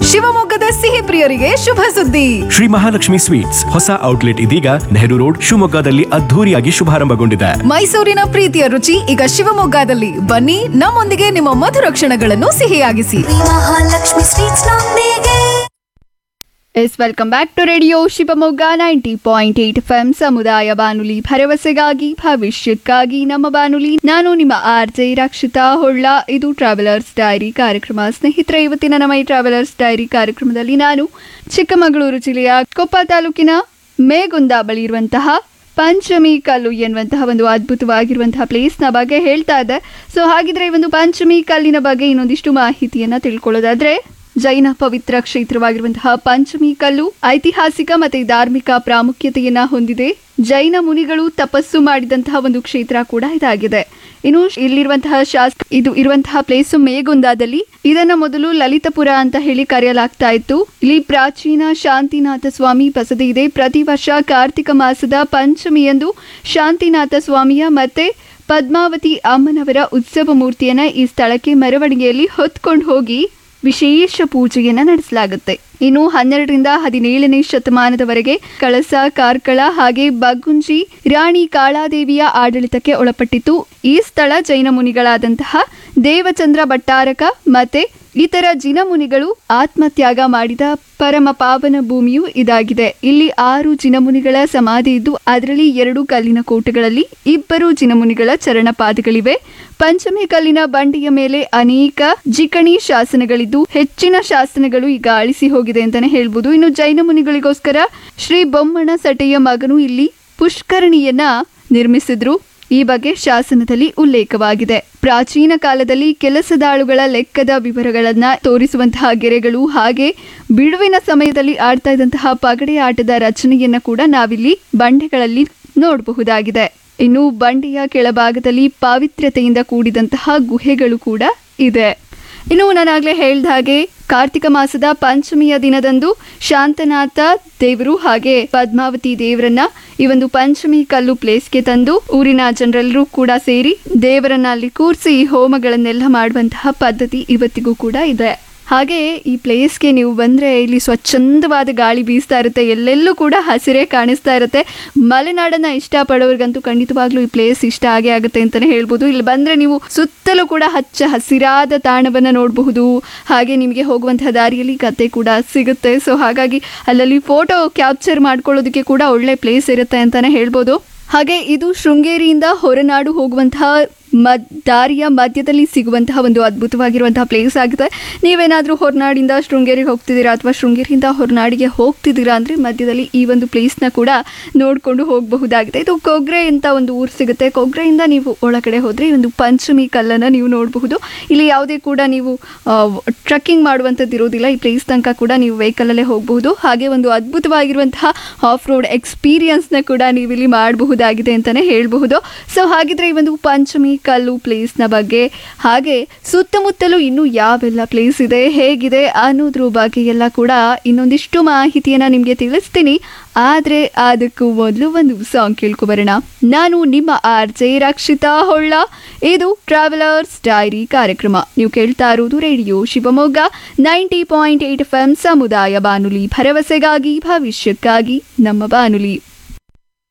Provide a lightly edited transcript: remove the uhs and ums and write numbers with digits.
ಶಿವಮೊಗ್ಗದ ಸಿಹಿ ಪ್ರಿಯರಿಗೆ ಶುಭ ಸುದ್ದಿ. ಶ್ರೀ ಮಹಾಲಕ್ಷ್ಮಿ ಸ್ವೀಟ್ಸ್ ಹೊಸ ಔಟ್ಲೆಟ್ ಇದೀಗ ನೆಹರು ರೋಡ್ ಶಿವಮೊಗ್ಗದಲ್ಲಿ ಅದ್ಧೂರಿಯಾಗಿ ಶುಭಾರಂಭಗೊಂಡಿದೆ. ಮೈಸೂರಿನ ಪ್ರೀತಿಯ ರುಚಿ ಈಗ ಶಿವಮೊಗ್ಗದಲ್ಲಿ. ಬನ್ನಿ, ನಮ್ಮೊಂದಿಗೆ ನಿಮ್ಮ ಮಧುರ ಕ್ಷಣಗಳನ್ನು ಸಿಹಿಯಾಗಿಸಿ. ಮಹಾಲಕ್ಷ್ಮಿ ಸ್ವೀಟ್ಸ್ ನೊಂದಿಗೆ. Welcome back to radio Shivamogga 90.8 FM ಸಮುದಾಯ ಬಾನುಲಿ, ಭರವಸೆಗಾಗಿ ಭವಿಷ್ಯಕ್ಕಾಗಿ ನಮ್ಮ ಬಾನುಲಿ. ನಾನು ನಿಮ್ಮ RJ ರಕ್ಷಿತಾ ಹೊಳ್ಳ. ಇದು ಟ್ರಾವೆಲರ್ಸ್ ಡೈರಿ ಕಾರ್ಯಕ್ರಮ. ಸ್ನೇಹಿತರೆ, ಇವತ್ತಿನ ನಮ್ಮ ಈ ಟ್ರಾವೆಲರ್ಸ್ ಡೈರಿ ಕಾರ್ಯಕ್ರಮದಲ್ಲಿ ನಾನು ಚಿಕ್ಕಮಗಳೂರು ಜಿಲ್ಲೆಯ ಕೊಪ್ಪ ತಾಲೂಕಿನ ಮೇಗುಂದ ಬಳಿ ಇರುವಂತಹ ಪಂಚಮಿ ಕಲ್ಲು ಎನ್ನುವಂತಹ ಒಂದು ಅದ್ಭುತವಾಗಿರುವಂತಹ ಪ್ಲೇಸ್ನ ಬಗ್ಗೆ ಹೇಳ್ತಾ ಇದೆ. ಸೊ ಹಾಗಿದ್ರೆ ಈ ಒಂದು ಪಂಚಮಿ ಕಲ್ಲಿನ ಬಗ್ಗೆ ಇನ್ನೊಂದಿಷ್ಟು ಮಾಹಿತಿಯನ್ನ ತಿಳ್ಕೊಳ್ಳೋದಾದ್ರೆ, ಜೈನ ಪವಿತ್ರ ಕ್ಷೇತ್ರವಾಗಿರುವಂತಹ ಪಂಚಮಿ ಕಲ್ಲು ಐತಿಹಾಸಿಕ ಮತ್ತು ಧಾರ್ಮಿಕ ಪ್ರಾಮುಖ್ಯತೆಯನ್ನ ಹೊಂದಿದೆ. ಜೈನ ಮುನಿಗಳು ತಪಸ್ಸು ಮಾಡಿದಂತಹ ಒಂದು ಕ್ಷೇತ್ರ ಕೂಡ ಇದಾಗಿದೆ. ಇನ್ನು ಇಲ್ಲಿರುವಂತಹ ಇದು ಇರುವಂತಹ ಪ್ಲೇಸು ಮೇಗುಂದಾದಲ್ಲಿ. ಇದನ್ನ ಮೊದಲು ಲಲಿತಪುರ ಅಂತ ಹೇಳಿ ಕರೆಯಲಾಗ್ತಾ ಇತ್ತು. ಇಲ್ಲಿ ಪ್ರಾಚೀನ ಶಾಂತಿನಾಥ ಸ್ವಾಮಿ ಬಸದಿ ಇದೆ. ಪ್ರತಿ ವರ್ಷ ಕಾರ್ತಿಕ ಮಾಸದ ಪಂಚಮಿಯಂದು ಶಾಂತಿನಾಥ ಸ್ವಾಮಿಯ ಮತ್ತೆ ಪದ್ಮಾವತಿ ಅಮ್ಮನವರ ಉತ್ಸವ ಮೂರ್ತಿಯನ್ನ ಈ ಸ್ಥಳಕ್ಕೆ ಮೆರವಣಿಗೆಯಲ್ಲಿ ಹೊತ್ಕೊಂಡು ಹೋಗಿ ವಿಶೇಷ ಪೂಜೆಯನ್ನ ನಡೆಸಲಾಗುತ್ತೆ. ಇನ್ನು 12ರಿಂದ 17ನೇ ಶತಮಾನದವರೆಗೆ ಕಳಸ, ಕಾರ್ಕಳ ಹಾಗೆ ಬಗುಂಜಿ ರಾಣಿ ಕಾಳಾದೇವಿಯ ಆಡಳಿತಕ್ಕೆ ಒಳಪಟ್ಟಿತ್ತು. ಈ ಸ್ಥಳ ಜೈನ ಮುನಿಗಳಾದಂತಹ ದೇವಚಂದ್ರ ಭಟ್ಟಾರಕ ಮತ್ತೆ ಇತರ ಜಿನ ಮುನಿಗಳು ಆತ್ಮತ್ಯಾಗ ಮಾಡಿದ ಪರಮ ಪಾವನ ಭೂಮಿಯು ಇದಾಗಿದೆ. ಇಲ್ಲಿ 6 ಜಿನಮುನಿಗಳ ಸಮಾಧಿ ಇದ್ದು ಅದರಲ್ಲಿ 2 ಕಲ್ಲಿನ ಕೋಟೆಗಳಲ್ಲಿ 2 ಜಿನಮುನಿಗಳ ಚರಣಪಾದಗಳಿವೆ. ಪಂಚಮಿ ಕಲ್ಲಿನ ಬಂಡೆಯ ಮೇಲೆ ಅನೇಕ ಜಿಕಣಿ ಶಾಸನಗಳಿದ್ದು ಹೆಚ್ಚಿನ ಶಾಸನಗಳು ಈಗ ಅಳಿಸಿ ಹೋಗಿದೆ ಅಂತಾನೆ ಹೇಳ್ಬೋದು. ಇನ್ನು ಜೈನ ಮುನಿಗಳಿಗೋಸ್ಕರ ಶ್ರೀ ಬೊಮ್ಮಣ ಸಟೆಯ ಮಗನು ಇಲ್ಲಿ ಪುಷ್ಕರಣಿಯನ್ನ ನಿರ್ಮಿಸಿದ್ರು. ಈ ಬಗ್ಗೆ ಶಾಸನದಲ್ಲಿ ಉಲ್ಲೇಖವಾಗಿದೆ. ಪ್ರಾಚೀನ ಕಾಲದಲ್ಲಿ ಕೆಲಸದಾಳುಗಳ ಲೆಕ್ಕದ ವಿವರಗಳನ್ನ ತೋರಿಸುವಂತಹ ಗೆರೆಗಳು ಹಾಗೆ ಬಿಡುವಿನ ಸಮಯದಲ್ಲಿ ಆಡ್ತಾ ಇದ್ದಂತಹ ಪಗಡೆ ಆಟದ ರಚನೆಯನ್ನ ಕೂಡ ನಾವಿಲ್ಲಿ ಬಂಡೆಗಳಲ್ಲಿ ನೋಡಬಹುದಾಗಿದೆ. ಇನ್ನು ಬಂಡೆಯ ಕೆಳಭಾಗದಲ್ಲಿ ಪಾವಿತ್ರ್ಯತೆಯಿಂದ ಕೂಡಿದಂತಹ ಗುಹೆಗಳು ಕೂಡ ಇದೆ. ಇನ್ನು ನಾನಾಗ್ಲೇ ಹೇಳ್ದ ಹಾಗೆ ಕಾರ್ತಿಕ ಮಾಸದ ಪಂಚಮಿಯ ದಿನದಂದು ಶಾಂತನಾಥ ದೇವರು ಹಾಗೆ ಪದ್ಮಾವತಿ ದೇವರನ್ನ ಈ ಒಂದು ಪಂಚಮಿ ಕಲ್ಲು ಪ್ಲೇಸ್ಗೆ ತಂದು ಊರಿನ ಜನರೆಲ್ಲರೂ ಕೂಡ ಸೇರಿ ದೇವರನ್ನ ಅಲ್ಲಿ ಕೂರಿಸಿ ಹೋಮಗಳನ್ನೆಲ್ಲ ಮಾಡುವಂತಹ ಪದ್ಧತಿ ಇವತ್ತಿಗೂ ಕೂಡ ಇದೆ. ಹಾಗೆ ಈ ಪ್ಲೇಸ್ಗೆ ನೀವು ಬಂದರೆ ಇಲ್ಲಿ ಸ್ವಚ್ಛಂದವಾದ ಗಾಳಿ ಬೀಸ್ತಾ ಇರುತ್ತೆ. ಎಲ್ಲೆಲ್ಲೂ ಕೂಡ ಹಸಿರೇ ಕಾಣಿಸ್ತಾ ಇರುತ್ತೆ. ಮಲೆನಾಡನ್ನ ಇಷ್ಟಪಡೋರಿಗಂತೂ ಖಂಡಿತವಾಗ್ಲೂ ಈ ಪ್ಲೇಸ್ ಇಷ್ಟ ಆಗೇ ಆಗುತ್ತೆ ಅಂತಲೇ ಹೇಳ್ಬೋದು. ಇಲ್ಲಿ ಬಂದರೆ ನೀವು ಸುತ್ತಲೂ ಕೂಡ ಹಚ್ಚ ಹಸಿರಾದ ತಾಣವನ್ನು ನೋಡಬಹುದು. ಹಾಗೆ ನಿಮಗೆ ಹೋಗುವಂತಹ ದಾರಿಯಲ್ಲಿ ಕತೆ ಕೂಡ ಸಿಗುತ್ತೆ. ಸೊ ಹಾಗಾಗಿ ಅಲ್ಲಲ್ಲಿ ಫೋಟೋ ಕ್ಯಾಪ್ಚರ್ ಮಾಡ್ಕೊಳ್ಳೋದಕ್ಕೆ ಕೂಡ ಒಳ್ಳೆ ಪ್ಲೇಸ್ ಇರುತ್ತೆ ಅಂತಲೇ ಹೇಳ್ಬೋದು. ಹಾಗೆ ಇದು ಶೃಂಗೇರಿಯಿಂದ ಹೊರನಾಡು ಹೋಗುವಂತಹ ದಾರಿಯ ಮಧ್ಯದಲ್ಲಿ ಸಿಗುವಂತಹ ಒಂದು ಅದ್ಭುತವಾಗಿರುವಂತಹ ಪ್ಲೇಸ್ ಆಗಿದೆ. ನೀವೇನಾದರೂ ಹೊರನಾಡಿಂದ ಶೃಂಗೇರಿಗೆ ಹೋಗ್ತಿದ್ದೀರಾ ಅಥವಾ ಶೃಂಗೇರಿಯಿಂದ ಹೊರನಾಡಿಗೆ ಹೋಗ್ತಿದ್ದೀರಾ ಅಂದರೆ ಮಧ್ಯದಲ್ಲಿ ಈ ಒಂದು ಪ್ಲೇಸ್ನ ಕೂಡ ನೋಡಿಕೊಂಡು ಹೋಗಬಹುದಾಗಿದೆ. ಇದು ಕೊಗ್ರೆ ಅಂತ ಒಂದು ಊರು ಸಿಗುತ್ತೆ. ಕೊಗ್ರೆಯಿಂದ ನೀವು ಒಳಗಡೆ ಹೋದರೆ ಈ ಒಂದು ಪಂಚಮಿ ಕಲ್ಲನ್ನು ನೀವು ನೋಡಬಹುದು. ಇಲ್ಲಿ ಯಾವುದೇ ಕೂಡ ನೀವು ಟ್ರಕ್ಕಿಂಗ್ ಮಾಡುವಂಥದ್ದು ಇರೋದಿಲ್ಲ. ಈ ಪ್ಲೇಸ್ ತನಕ ಕೂಡ ನೀವು ವೆಹಿಕಲಲ್ಲೇ ಹೋಗಬಹುದು. ಹಾಗೆ ಒಂದು ಅದ್ಭುತವಾಗಿರುವಂತಹ ಆಫ್ ರೋಡ್ ಎಕ್ಸ್ಪೀರಿಯನ್ಸ್ನ ಕೂಡ ನೀವು ಇಲ್ಲಿ ಮಾಡಬಹುದಾಗಿದೆ ಅಂತಲೇ ಹೇಳಬಹುದು. ಸೊ ಹಾಗಿದ್ರೆ ಈ ಒಂದು ಪಂಚಮಿ ಕಲ್ಲು ಪ್ಲೇಸ್ನ ಬಗ್ಗೆ ಹಾಗೆ ಸುತ್ತಮುತ್ತಲೂ ಇನ್ನು ಯಾವೆಲ್ಲ ಪ್ಲೇಸ್ ಇದೆ, ಹೇಗಿದೆ ಅನ್ನೋದ್ರ ಬಗ್ಗೆ ಎಲ್ಲ ಕೂಡ ಇನ್ನೊಂದಿಷ್ಟು ಮಾಹಿತಿಯನ್ನ ನಿಮಗೆ ತಿಳಿಸ್ತೀನಿ. ಆದರೆ ಅದಕ್ಕೂ ಮೊದಲು ಒಂದು ಸಾಂಗ್ ಕೇಳ್ಕೊಬರೋಣ. ನಾನು ನಿಮ್ಮ RJ ರಕ್ಷಿತಾ ಹೊಳ್ಳ. ಇದು ಟ್ರಾವೆಲರ್ಸ್ ಡೈರಿ ಕಾರ್ಯಕ್ರಮ. ನೀವು ಕೇಳ್ತಾ ಇರೋದು ರೇಡಿಯೋ ಶಿವಮೊಗ್ಗ 90.8 FM ಸಮುದಾಯ ಬಾನುಲಿ, ಭರವಸೆಗಾಗಿ ಭವಿಷ್ಯಕ್ಕಾಗಿ ನಮ್ಮ ಬಾನುಲಿ.